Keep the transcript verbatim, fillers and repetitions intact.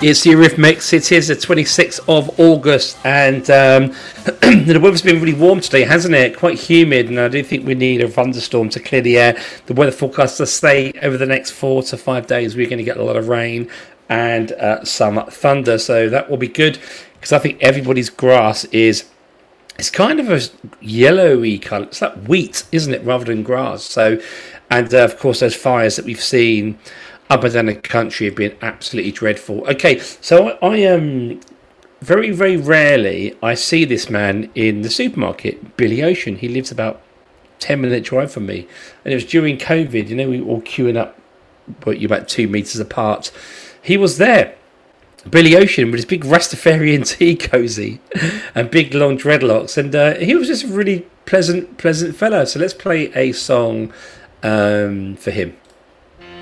It's the Eurythmics. It is the twenty-sixth of August, and um, the weather's been really warm today, hasn't it? Quite humid, and I do think we need a thunderstorm to clear the air. The weather forecasters say over the next four to five days we're going to get a lot of rain and uh, some thunder, so that will be good, because I think everybody's grass is it's kind of a yellowy colour. It's like wheat, isn't it, rather than grass? So, and uh, of course, those fires that we've seen up and down the country have been absolutely dreadful. Okay, so I, I um very, very rarely I see this man in the supermarket, Billy Ocean. He lives about ten minute drive from me, and it was during COVID. You know, we were all queuing up, but you're about two meters apart. He was there, Billy Ocean, with his big Rastafarian tea cozy and big long dreadlocks, and uh, he was just a really pleasant, pleasant fellow. So let's play a song um, for him.